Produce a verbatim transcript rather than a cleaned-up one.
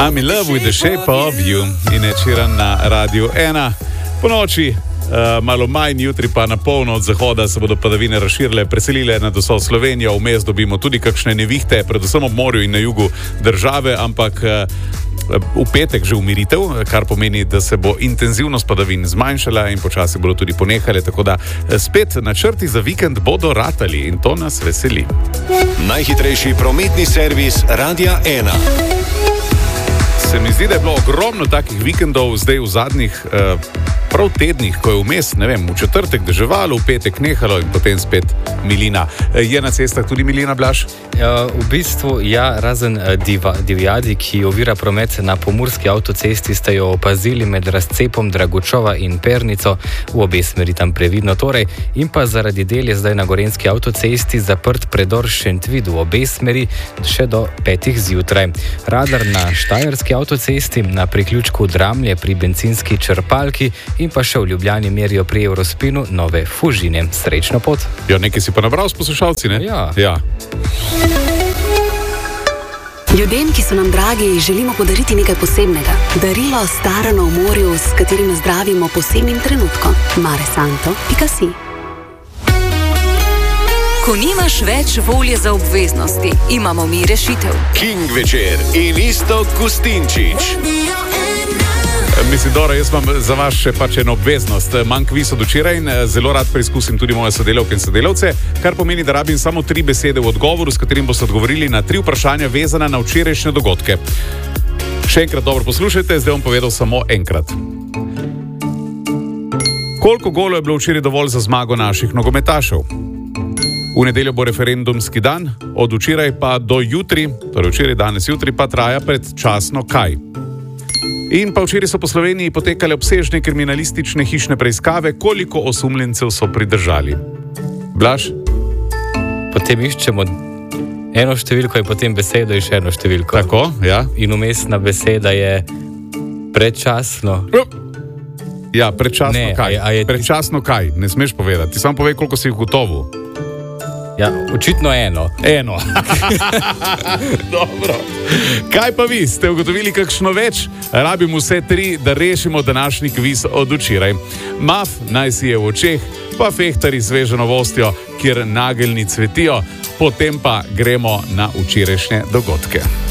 I'm in love with the shape of you in Echiran na Radiu ena. Po noči, uh, malo manj, jutri pa na polno od zahoda se bodo padavine razširile, preselile nad vso Slovenijo, vmes dobimo tudi kakšne nevihte, predvsem ob morju in na jugu države, ampak uh, v petek že umiritev, kar pomeni, da se bo intenzivnost padavin zmanjšala in počasi bodo tudi ponehale, tako da spet načrti za vikend bodo ratali in to nas veseli. Najhitrejši prometni servis Radia ena. Se mi zdi, da je bilo ogromno takih vikendov zdaj v zadnjih eh, prav tednih, ko je vmes, ne vem, v četrtek deževalo, v petek nehalo in potem spet milina. Je na cestah tudi milina, Blaž? V bistvu, ja, razen diva, divjadi, ki ovira promet na pomurski avtocesti, ste jo opazili med razcepom Dragučova in Pernico, v obe smeri tam previdno torej, in pa zaradi del je zdaj na gorenjski avtocesti zaprt predor Šentvid v obe smeri še do petih zjutraj. Radar na štajerski avtocesti na priključku Dramlje pri bencinski črpalki in pa še v Ljubljani merijo pri Eurospinu nove Fužine. Srečno pot. Ja, nekaj si pa nabral s poslušalci, ne? Ja. Ja. Ljudem, ki so nam dragi, želimo podariti nekaj posebnega. Darilo starano v morju, s katerim zdravimo posebnim trenutkom. mare santo pika si. Ko nimaš več volje za obveznosti, imamo mi rešitev. King večer in Iztok Gustinčič. Mislim, Dora, jaz imam za vas še pač eno obveznost. Manj kviz od včeraj in zelo rad preizkusim tudi moje sodelavke in sodelavce, kar pomeni, da rabim samo tri besede v odgovoru, s katerim boste odgovorili na tri vprašanja vezana na včerajšnje dogodke. Še enkrat dobro poslušajte, zdaj bom povedal samo enkrat. Koliko golov je bilo včeraj dovolj za zmago naših nogometašev? V nedeljo bo referendumski dan, od včeraj pa do jutri, torej včeraj, danes, jutri pa traja predčasno kaj? In pa včeraj so po Sloveniji potekale obsežne kriminalistične hišne preiskave, koliko osumljencev so pridržali. Blaž? Potem iščemo eno številko in potem besedo in še eno številko. Tako, ja. In umestna beseda je predčasno. Ja, predčasno Ne, kaj? a je- a je- Predčasno kaj? Ne smeš povedati. Ti samo povej, koliko si jih gotovo. Ja, očitno eno. Eno. Dobro. Kaj pa vi? Ste ugotovili kakšno več? Rabim vse tri, da rešimo današnji kviz od včeraj. Maf naj si je v očeh, pa fehtari sveže novostjo, kjer nageljni cvetijo, potem pa gremo na včerajšnje dogodke.